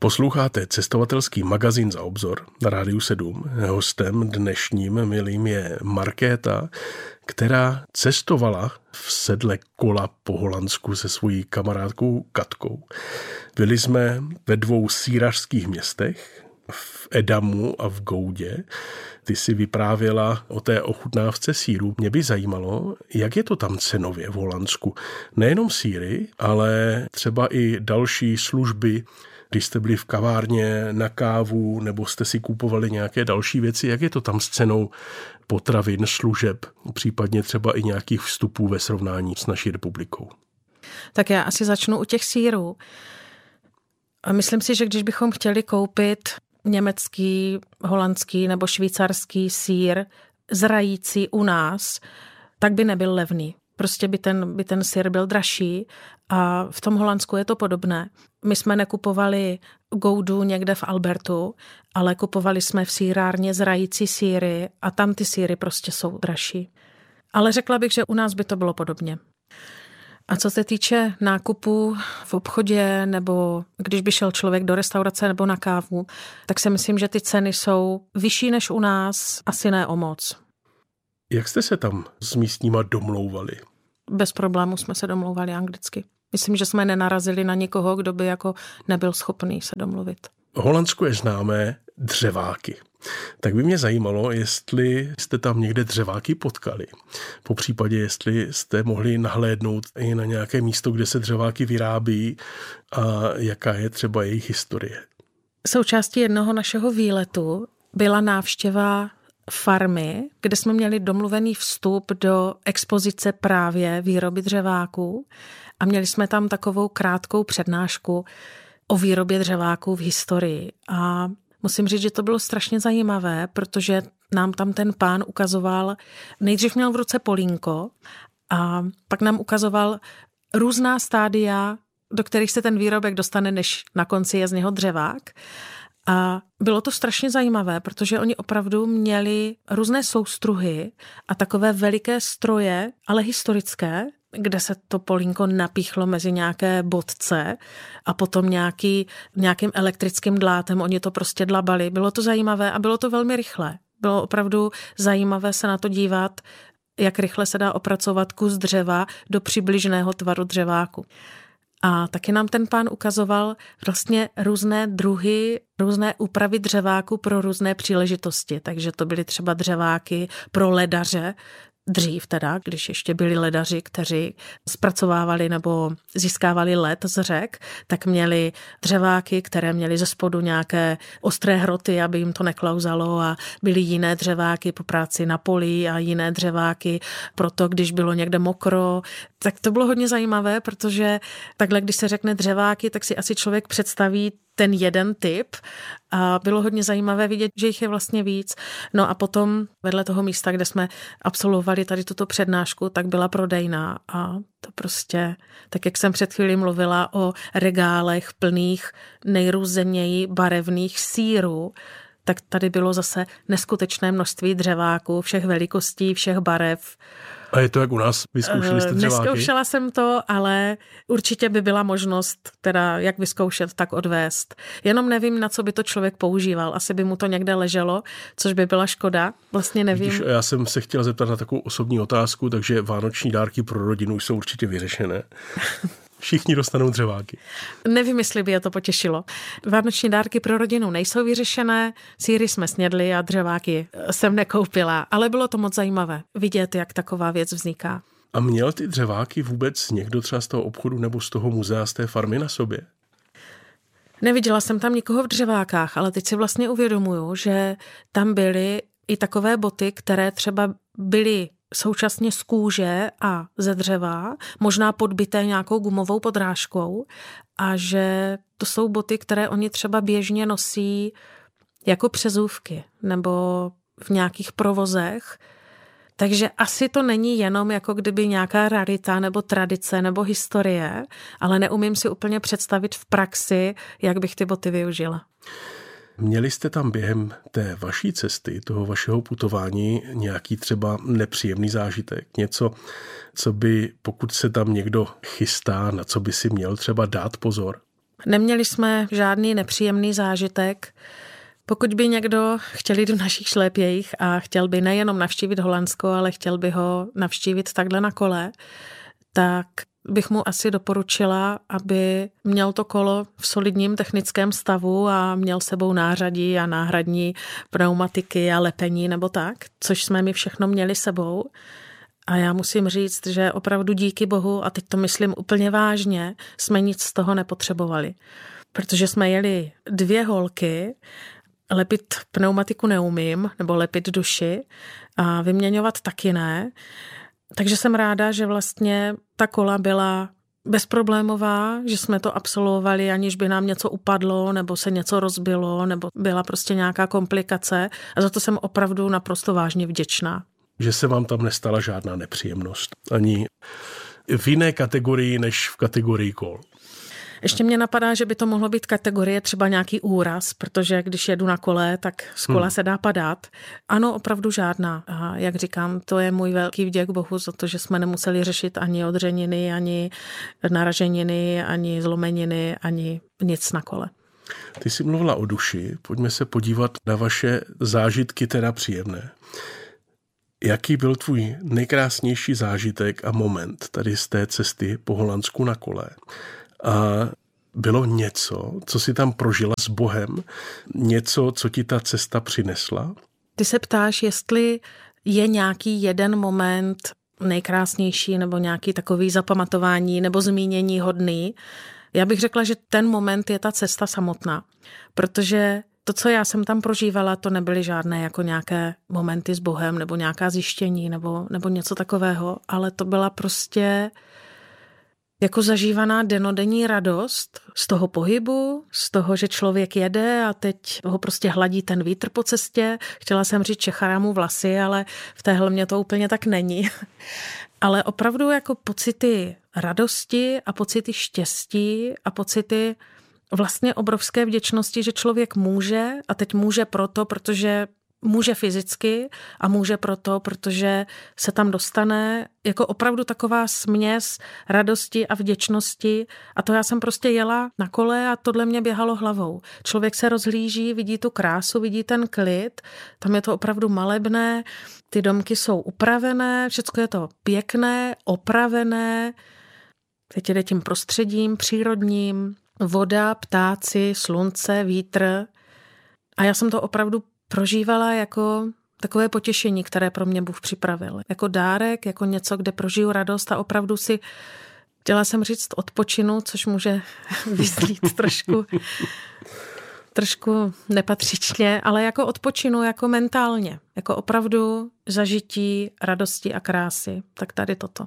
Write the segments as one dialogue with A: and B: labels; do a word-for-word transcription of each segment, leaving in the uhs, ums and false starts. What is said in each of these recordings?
A: Posloucháte cestovatelský magazín Za obzor na Rádiu sedm. Hostem dnešním milým je Markéta, která cestovala v sedle kola po Holandsku se svojí kamarádkou Katkou. Byli jsme ve dvou sýrařských městech, v Edamu a v Goudě. Ty si vyprávěla o té ochutnávce sýru. Mě by zajímalo, jak je to tam cenově v Holandsku. Nejenom sýry, ale třeba i další služby. Když jste byli v kavárně na kávu nebo jste si kupovali nějaké další věci, jak je to tam s cenou potravin, služeb, případně třeba i nějakých vstupů ve srovnání s naší republikou?
B: Tak já asi začnu u těch sýrů. A myslím si, že když bychom chtěli koupit německý, holandský nebo švýcarský sýr zrající u nás, tak by nebyl levný. Prostě by ten, by ten sýr byl dražší a v tom Holandsku je to podobné. My jsme nekupovali Goudu někde v Albertu, ale kupovali jsme v sýrárně zrající sýry a tam ty sýry prostě jsou dražší. Ale řekla bych, že u nás by to bylo podobně. A co se týče nákupů v obchodě nebo když by šel člověk do restaurace nebo na kávu, tak si myslím, že ty ceny jsou vyšší než u nás, asi ne o moc.
A: Jak jste se tam s místníma domlouvali?
B: Bez problémů jsme se domlouvali anglicky. Myslím, že jsme nenarazili na nikoho, kdo by jako nebyl schopný se domluvit.
A: Holandsko je známé dřeváky. Tak by mě zajímalo, jestli jste tam někde dřeváky potkali. Po případě, jestli jste mohli nahlédnout i na nějaké místo, kde se dřeváky vyrábí a jaká je třeba jejich historie.
B: Součástí jednoho našeho výletu byla návštěva farmy, kde jsme měli domluvený vstup do expozice právě výroby dřeváků a měli jsme tam takovou krátkou přednášku o výrobě dřeváků v historii. A musím říct, že to bylo strašně zajímavé, protože nám tam ten pán ukazoval, nejdřív měl v ruce polínko a pak nám ukazoval různá stádia, do kterých se ten výrobek dostane, než na konci je z něho dřevák. A bylo to strašně zajímavé, protože oni opravdu měli různé soustruhy a takové veliké stroje, ale historické, kde se to polínko napíchlo mezi nějaké bodce a potom nějaký, nějakým elektrickým dlátem oni to prostě dlabali. Bylo to zajímavé a bylo to velmi rychlé. Bylo opravdu zajímavé se na to dívat, jak rychle se dá opracovat kus dřeva do přibližného tvaru dřeváku. A taky nám ten pán ukazoval vlastně různé druhy, různé úpravy dřeváku pro různé příležitosti. Takže to byly třeba dřeváky pro ledaře, dřív teda, když ještě byli ledaři, kteří zpracovávali nebo získávali led z řek, tak měli dřeváky, které měly ze spodu nějaké ostré hroty, aby jim to neklauzalo, a byly jiné dřeváky po práci na poli a jiné dřeváky proto, když bylo někde mokro. Tak to bylo hodně zajímavé, protože takhle, když se řekne dřeváky, tak si asi člověk představí ten jeden typ a bylo hodně zajímavé vidět, že jich je vlastně víc. No a potom vedle toho místa, kde jsme absolvovali tady tuto přednášku, tak byla prodejna a to prostě, tak jak jsem před chvílí mluvila o regálech plných nejrůzněji barevných sýrů, tak tady bylo zase neskutečné množství dřeváků, všech velikostí, všech barev.
A: A je to jak u nás? Vyzkoušeli jste dřeváky?
B: Neskoušela jsem to, ale určitě by byla možnost teda jak vyzkoušet, tak odvést. Jenom nevím, na co by to člověk používal. Asi by mu to někde leželo, což by byla škoda. Vlastně nevím.
A: Když já jsem se chtěla zeptat na takovou osobní otázku, takže vánoční dárky pro rodinu jsou určitě vyřešené. Všichni dostanou dřeváky.
B: Nevím, jestli by je to potěšilo. Vánoční dárky pro rodinu nejsou vyřešené, sýry jsme snědli a dřeváky jsem nekoupila, ale bylo to moc zajímavé vidět, jak taková věc vzniká.
A: A měl ty dřeváky vůbec někdo třeba z toho obchodu nebo z toho muzea, z té farmy na sobě?
B: Neviděla jsem tam nikoho v dřevákách, ale teď si vlastně uvědomuju, že tam byly i takové boty, které třeba byly současně z kůže a ze dřeva, možná podbité nějakou gumovou podrážkou, a že to jsou boty, které oni třeba běžně nosí jako přezůvky nebo v nějakých provozech. Takže asi to není jenom jako kdyby nějaká rarita nebo tradice nebo historie, ale neumím si úplně představit v praxi, jak bych ty boty využila.
A: Měli jste tam během té vaší cesty, toho vašeho putování, nějaký třeba nepříjemný zážitek? Něco, co by, pokud se tam někdo chystá, na co by si měl třeba dát pozor?
B: Neměli jsme žádný nepříjemný zážitek. Pokud by někdo chtěl jít v našich šlépějích a chtěl by nejenom navštívit Holandsko, ale chtěl by ho navštívit takhle na kole, tak bych mu asi doporučila, aby měl to kolo v solidním technickém stavu a měl sebou nářadí a náhradní pneumatiky a lepení nebo tak, což jsme my všechno měli sebou. A já musím říct, že opravdu díky bohu, a teď to myslím úplně vážně, jsme nic z toho nepotřebovali. Protože jsme jeli dvě holky, lepit pneumatiku neumím, nebo lepit duši a vyměňovat taky ne. Takže jsem ráda, že vlastně ta kola byla bezproblémová, že jsme to absolvovali, aniž by nám něco upadlo, nebo se něco rozbilo, nebo byla prostě nějaká komplikace. A za to jsem opravdu naprosto vážně vděčná.
A: Že se vám tam nestala žádná nepříjemnost. Ani v jiné kategorii, než v kategorii kol.
B: Ještě mě napadá, že by to mohlo být kategorie třeba nějaký úraz, protože když jedu na kole, tak z kola hmm. se dá padat. Ano, opravdu žádná. A jak říkám, to je můj velký vděk Bohu za to, že jsme nemuseli řešit ani odřeniny, ani naraženiny, ani zlomeniny, ani nic na kole.
A: Ty jsi mluvila o duši, pojďme se podívat na vaše zážitky teda příjemné. Jaký byl tvůj nejkrásnější zážitek a moment tady z té cesty po Holandsku na kole? A bylo něco, co jsi tam prožila s Bohem? Něco, co ti ta cesta přinesla?
B: Ty se ptáš, jestli je nějaký jeden moment nejkrásnější nebo nějaký takový zapamatování nebo zmínění hodný. Já bych řekla, že ten moment je ta cesta samotná, protože to, co já jsem tam prožívala, to nebyly žádné jako nějaké momenty s Bohem nebo nějaká zjištění nebo, nebo něco takového, ale to byla prostě jako zažívaná denodenní radost z toho pohybu, z toho, že člověk jede a teď ho prostě hladí ten vítr po cestě. Chtěla jsem říct, čechará mu vlasy, ale v té helmě to úplně tak není. Ale opravdu jako pocity radosti a pocity štěstí a pocity vlastně obrovské vděčnosti, že člověk může a teď může proto, protože může fyzicky a může proto, protože se tam dostane jako opravdu taková směs radosti a vděčnosti a to já jsem prostě jela na kole a tohle mě běhalo hlavou. Člověk se rozhlíží, vidí tu krásu, vidí ten klid, tam je to opravdu malebné, ty domky jsou upravené, všecko je to pěkné, opravené, teď jde tím prostředím přírodním, voda, ptáci, slunce, vítr a já jsem to opravdu prožívala jako takové potěšení, které pro mě Bůh připravil. Jako dárek, jako něco, kde prožiju radost a opravdu si, chtěla jsem říct odpočinu, což může vyznít trošku, trošku nepatřičně, ale jako odpočinu, jako mentálně, jako opravdu zažití radosti a krásy. Tak tady toto.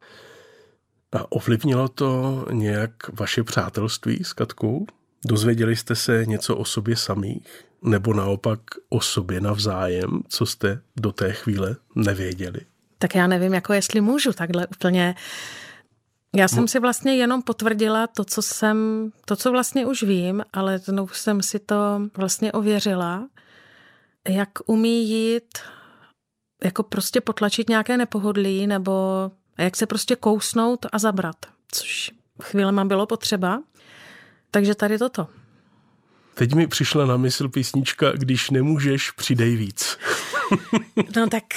A: A ovlivnilo to nějak vaše přátelství s Katkou? Dozvěděli jste se něco o sobě samých? Nebo naopak o sobě navzájem, co jste do té chvíle nevěděli?
B: Tak já nevím, jako jestli můžu takhle úplně. Já jsem si vlastně jenom potvrdila to, co jsem, to, co vlastně už vím, ale znovu jsem si to vlastně ověřila, jak umí jít, jako prostě potlačit nějaké nepohodlí, nebo jak se prostě kousnout a zabrat, což chvílema bylo potřeba. Takže tady toto.
A: Teď mi přišla na mysl písnička Když nemůžeš, přidej víc.
B: No tak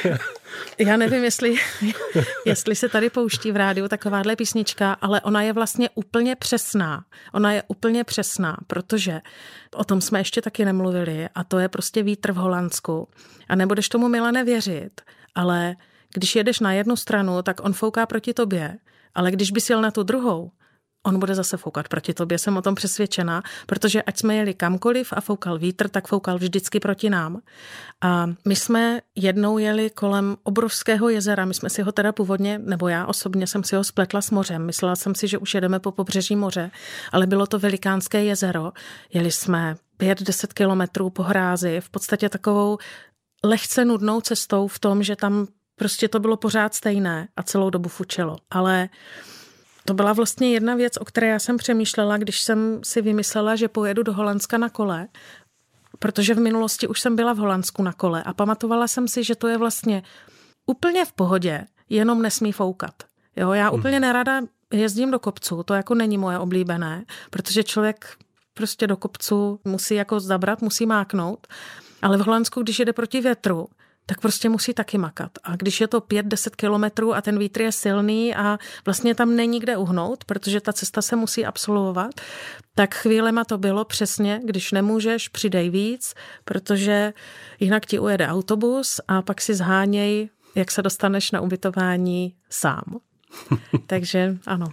B: já nevím, jestli, jestli se tady pouští v rádiu takováhle písnička, ale ona je vlastně úplně přesná. Ona je úplně přesná, protože o tom jsme ještě taky nemluvili a to je prostě vítr v Holandsku. A nebudeš tomu, Milane, věřit, ale když jedeš na jednu stranu, tak on fouká proti tobě, ale když bys jel na tu druhou, on bude zase foukat proti tobě, jsem o tom přesvědčená, protože ať jsme jeli kamkoliv a foukal vítr, tak foukal vždycky proti nám. A my jsme jednou jeli kolem obrovského jezera, my jsme si ho teda původně, nebo já osobně jsem si ho spletla s mořem, myslela jsem si, že už jedeme po pobřeží moře, ale bylo to velikánské jezero, jeli jsme pět deset kilometrů po hrázi, v podstatě takovou lehce nudnou cestou v tom, že tam prostě to bylo pořád stejné a celou dobu fučelo, ale to byla vlastně jedna věc, o které já jsem přemýšlela, když jsem si vymyslela, že pojedu do Holandska na kole, protože v minulosti už jsem byla v Holandsku na kole a pamatovala jsem si, že to je vlastně úplně v pohodě, jenom nesmí foukat. Jo, já úplně nerada jezdím do kopců, to jako není moje oblíbené, protože člověk prostě do kopců musí jako zabrat, musí máknout, ale v Holandsku, když jede proti větru, tak prostě musí taky makat. A když je to pět deset kilometrů a ten vítr je silný a vlastně tam není kde uhnout, protože ta cesta se musí absolvovat, tak chvílema to bylo přesně, když nemůžeš, přidej víc, protože jinak ti ujede autobus a pak si zháněj, jak se dostaneš na ubytování sám. Takže ano.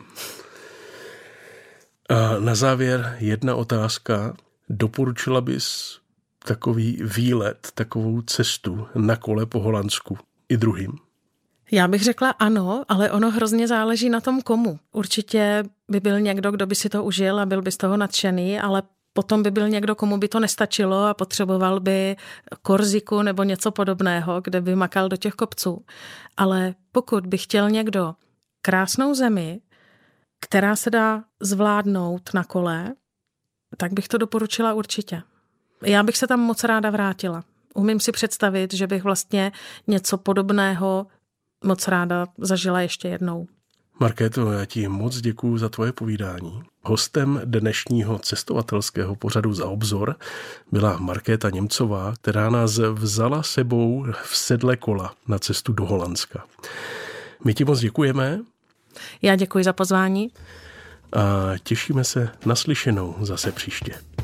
A: A na závěr jedna otázka. Doporučila bys takový výlet, takovou cestu na kole po Holandsku i druhým?
B: Já bych řekla ano, ale ono hrozně záleží na tom komu. Určitě by byl někdo, kdo by si to užil a byl by z toho nadšený, ale potom by byl někdo, komu by to nestačilo a potřeboval by Korziku nebo něco podobného, kde by makal do těch kopců. Ale pokud by chtěl někdo krásnou zemi, která se dá zvládnout na kole, tak bych to doporučila určitě. Já bych se tam moc ráda vrátila. Umím si představit, že bych vlastně něco podobného moc ráda zažila ještě jednou.
A: Markéto, já ti moc děkuju za tvoje povídání. Hostem dnešního cestovatelského pořadu Za obzor byla Markéta Němcová, která nás vzala sebou v sedle kola na cestu do Holandska. My ti moc děkujeme.
B: Já děkuji za pozvání.
A: A těšíme se na slyšenou zase příště.